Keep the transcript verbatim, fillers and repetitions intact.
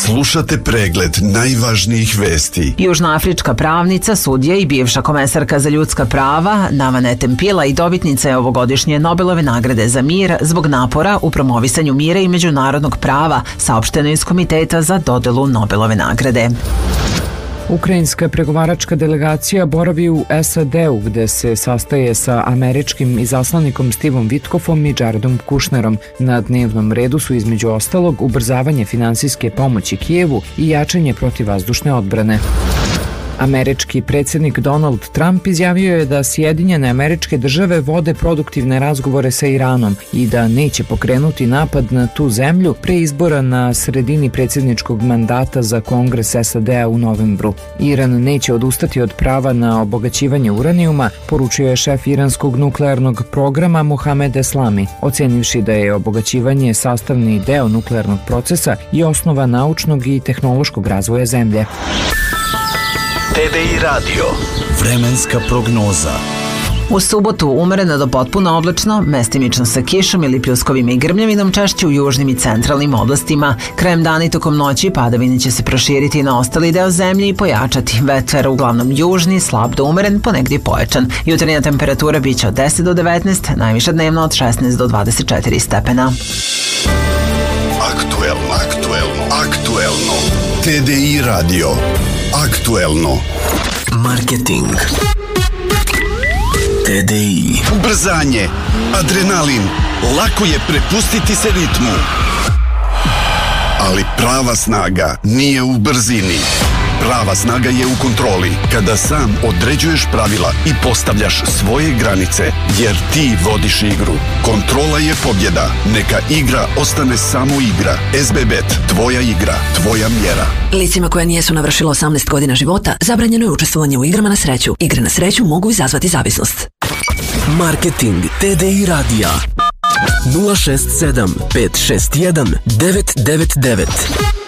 Slušate pregled najvažnijih vesti. Južnoafrička pravnica, sudija i bivša komesarka za ljudska prava Navane Tempila i dobitnica je ovogodišnje Nobelove nagrade za mir zbog napora u promovisanju mira i međunarodnog prava, saopšteno iz Komiteta za dodelu Nobelove nagrade. Ukrajinska pregovaračka delegacija boravi u S A D-u gde se sastaje sa američkim izaslanikom Stevom Witkofom i Jaredom Kushnerom. Na dnevnom redu su između ostalog ubrzavanje finansijske pomoći Kijevu i jačanje protivvazdušne odbrane. Američki predsjednik Donald Trump izjavio je da Sjedinjene Američke Države vode produktivne razgovore sa Iranom i da neće pokrenuti napad na tu zemlju pre izbora na sredini predsjedničkog mandata za Kongres S A D-a u novembru. Iran neće odustati od prava na obogaćivanje uranijuma, poručio je šef iranskog nuklearnog programa Mohamed Eslami, ocenivši da je obogaćivanje sastavni deo nuklearnog procesa i osnova naučnog i tehnološkog razvoja zemlje. T D I Radio. Vremenska prognoza. U subotu umereno do potpuno oblačno, mestimično sa kišom ili pljuskovima i grmljavinom, češće u južnim i centralnim oblastima. Krajem dana i tokom noći padavine će se proširiti na ostali deo zemlje i pojačati. Vetar uglavnom južni, slab do umeren, ponegdje pojačan. Jutarnja temperatura biće od deset do devetnaest, najviša dnevno od šesnaest do dvadeset četiri stepena. Aktuelno, aktuelno, aktuelno. T D I Radio. Aktuelno. Marketing. T D I. Ubrzanje, adrenalin, lako je prepustiti se ritmu. Ali prava snaga nije u brzini. Prava snaga je u kontroli, kada sam određuješ pravila i postavljaš svoje granice, jer ti vodiš igru. Kontrola je pobjeda. Neka igra ostane samo igra. S B Bet, tvoja igra, tvoja mjera. Licima koja nijesu navršila osamnaest godina života, zabranjeno je učestvovanje u igrama na sreću. Igre na sreću mogu izazvati zavisnost. Marketing T D I radija nula šest sedam pet šest jedan devet devet devet.